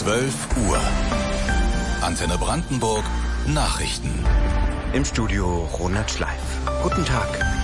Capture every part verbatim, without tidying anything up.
zwölf Uhr. Antenne Brandenburg Nachrichten. Im Studio Ronald Schleif. Guten Tag.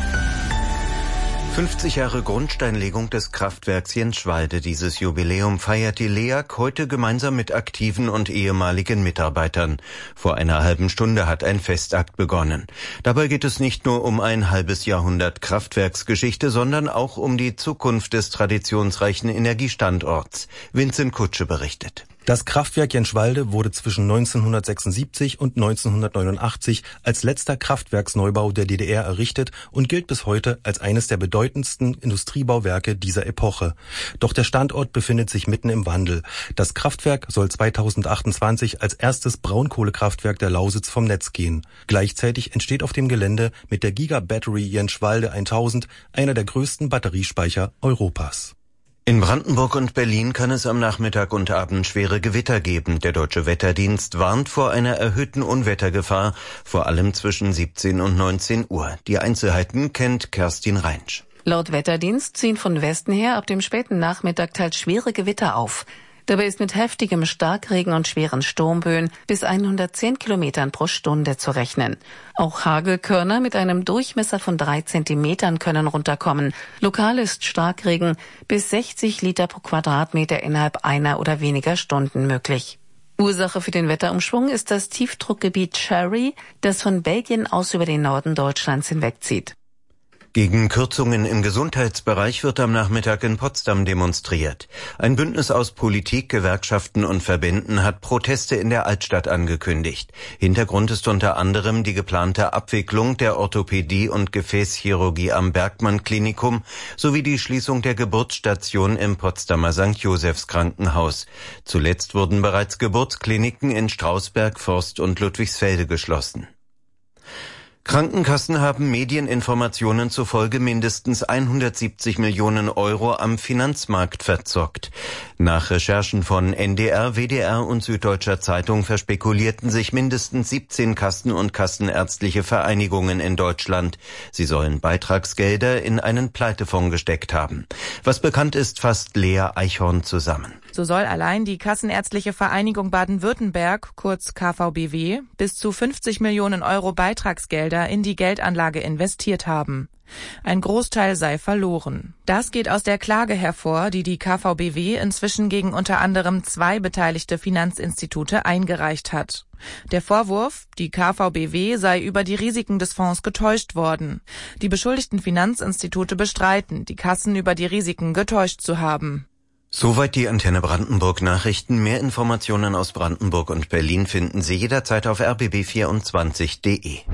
fünfzig Jahre Grundsteinlegung des Kraftwerks Jenschwalde. Dieses Jubiläum feiert die L E A G heute gemeinsam mit aktiven und ehemaligen Mitarbeitern. Vor einer halben Stunde hat ein Festakt begonnen. Dabei geht es nicht nur um ein halbes Jahrhundert Kraftwerksgeschichte, sondern auch um die Zukunft des traditionsreichen Energiestandorts. Vincent Kutsche berichtet. Das Kraftwerk Jenschwalde wurde zwischen neunzehnhundertsechsundsiebzig und neunzehnhundertneunundachtzig als letzter Kraftwerksneubau der D D R errichtet und gilt bis heute als eines der bedeutendsten Industriebauwerke dieser Epoche. Doch der Standort befindet sich mitten im Wandel. Das Kraftwerk soll zweitausendachtundzwanzig als erstes Braunkohlekraftwerk der Lausitz vom Netz gehen. Gleichzeitig entsteht auf dem Gelände mit der Giga-Battery Jenschwalde tausend einer der größten Batteriespeicher Europas. In Brandenburg und Berlin kann es am Nachmittag und Abend schwere Gewitter geben. Der Deutsche Wetterdienst warnt vor einer erhöhten Unwettergefahr, vor allem zwischen siebzehn und neunzehn Uhr. Die Einzelheiten kennt Kerstin Reinsch. Laut Wetterdienst ziehen von Westen her ab dem späten Nachmittag teils schwere Gewitter auf. Dabei ist mit heftigem Starkregen und schweren Sturmböen bis hundertzehn Kilometern pro Stunde zu rechnen. Auch Hagelkörner mit einem Durchmesser von drei Zentimetern können runterkommen. Lokal ist Starkregen bis sechzig Liter pro Quadratmeter innerhalb einer oder weniger Stunden möglich. Ursache für den Wetterumschwung ist das Tiefdruckgebiet Cherry, das von Belgien aus über den Norden Deutschlands hinwegzieht. Gegen Kürzungen im Gesundheitsbereich wird am Nachmittag in Potsdam demonstriert. Ein Bündnis aus Politik, Gewerkschaften und Verbänden hat Proteste in der Altstadt angekündigt. Hintergrund ist unter anderem die geplante Abwicklung der Orthopädie und Gefäßchirurgie am Bergmann-Klinikum sowie die Schließung der Geburtsstation im Potsdamer Sankt Josephs Krankenhaus. Zuletzt wurden bereits Geburtskliniken in Strausberg, Forst und Ludwigsfelde geschlossen. Krankenkassen haben Medieninformationen zufolge mindestens hundertsiebzig Millionen Euro am Finanzmarkt verzockt. Nach Recherchen von N D R, W D R und Süddeutscher Zeitung verspekulierten sich mindestens siebzehn Kassen und kassenärztliche Vereinigungen in Deutschland. Sie sollen Beitragsgelder in einen Pleitefonds gesteckt haben. Was bekannt ist, fasst Lea Eichhorn zusammen. So soll allein die Kassenärztliche Vereinigung Baden-Württemberg, kurz K V B W, bis zu fünfzig Millionen Euro Beitragsgelder in die Geldanlage investiert haben. Ein Großteil sei verloren. Das geht aus der Klage hervor, die die K V B W inzwischen gegen unter anderem zwei beteiligte Finanzinstitute eingereicht hat. Der Vorwurf, die K V B W sei über die Risiken des Fonds getäuscht worden. Die beschuldigten Finanzinstitute bestreiten, die Kassen über die Risiken getäuscht zu haben. Soweit die Antenne Brandenburg Nachrichten. Mehr Informationen aus Brandenburg und Berlin finden Sie jederzeit auf r b b vierundzwanzig punkt de.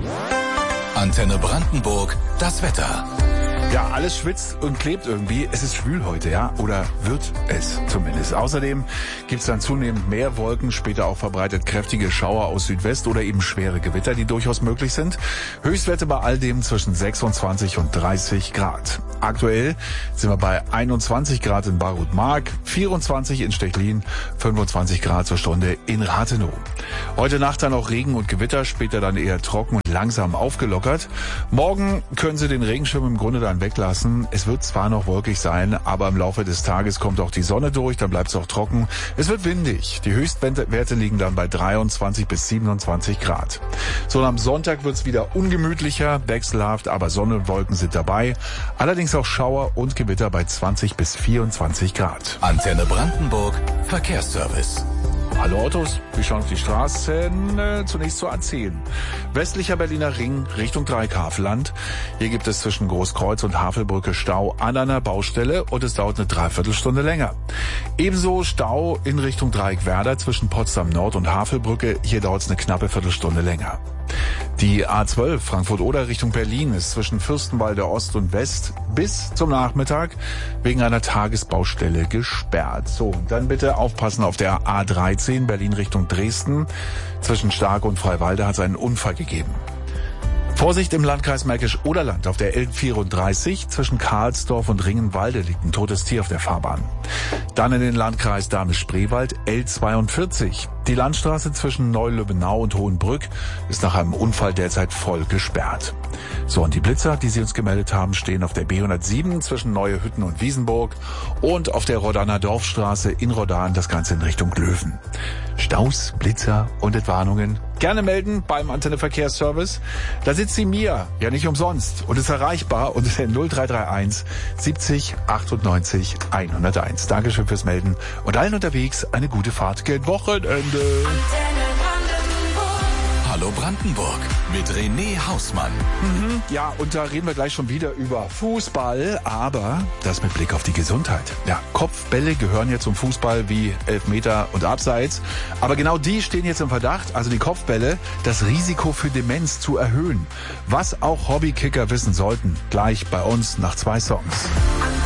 Antenne Brandenburg, das Wetter. Ja, alles schwitzt und klebt irgendwie. Es ist schwül heute, ja? Oder wird es zumindest. Außerdem gibt's dann zunehmend mehr Wolken, später auch verbreitet kräftige Schauer aus Südwest oder eben schwere Gewitter, die durchaus möglich sind. Höchstwerte bei all dem zwischen sechsundzwanzig und dreißig Grad. Aktuell sind wir bei einundzwanzig Grad in Barut-Mark, vierundzwanzig in Stechlin, fünfundzwanzig Grad zur Stunde in Rathenow. Heute Nacht dann auch Regen und Gewitter, später dann eher trocken und langsam aufgelockert. Morgen können Sie den Regenschirm im Grunde dann weglassen. Es wird zwar noch wolkig sein, aber im Laufe des Tages kommt auch die Sonne durch, dann bleibt es auch trocken. Es wird windig. Die Höchstwerte liegen dann bei dreiundzwanzig bis siebenundzwanzig Grad. So, und am Sonntag wird es wieder ungemütlicher, wechselhaft, aber Sonne und Wolken sind dabei. Allerdings auch Schauer und Gewitter bei zwanzig bis vierundzwanzig Grad. Antenne Brandenburg, Verkehrsservice. Hallo Autos, wir schauen auf die Straßen. Äh, zunächst zur A zehn. Westlicher Berliner Ring Richtung Dreieck-Havelland. Hier gibt es zwischen Großkreuz und Havelbrücke Stau an einer Baustelle und es dauert eine Dreiviertelstunde länger. Ebenso Stau in Richtung Dreieck-Werder zwischen Potsdam Nord und Havelbrücke. Hier dauert es eine knappe Viertelstunde länger. Die A zwölf Frankfurt-Oder Richtung Berlin ist zwischen Fürstenwalde Ost und West bis zum Nachmittag wegen einer Tagesbaustelle gesperrt. So, und dann bitte aufpassen auf der A dreizehn Berlin Richtung Dresden. Zwischen Stark und Freiwalde hat es einen Unfall gegeben. Vorsicht im Landkreis Märkisch-Oderland auf der L vierunddreißig. Zwischen Karlsdorf und Ringenwalde liegt ein totes Tier auf der Fahrbahn. Dann in den Landkreis Dahme-Spreewald, L zweiundvierzig. Die Landstraße zwischen Neu-Lübbenau und Hohenbrück ist nach einem Unfall derzeit voll gesperrt. So, und die Blitzer, die Sie uns gemeldet haben, stehen auf der B hundertsieben zwischen Neue Hütten und Wiesenburg und auf der Rodaner Dorfstraße in Rodan, das Ganze in Richtung Löwen. Staus, Blitzer und Entwarnungen gerne melden beim Antenne Verkehrsservice. Da sitzt sie mir, ja nicht umsonst, und ist erreichbar unter der null drei drei eins siebzig achtundneunzig hunderteins. Dankeschön fürs Melden und allen unterwegs eine gute Fahrt gen Wochenende. Hallo Brandenburg mit René Hausmann. Mhm, ja, und da reden wir gleich schon wieder über Fußball, aber das mit Blick auf die Gesundheit. Ja, Kopfbälle gehören ja zum Fußball wie Elfmeter und Abseits, aber genau die stehen jetzt im Verdacht, also die Kopfbälle, das Risiko für Demenz zu erhöhen. Was auch Hobbykicker wissen sollten, gleich bei uns nach zwei Songs.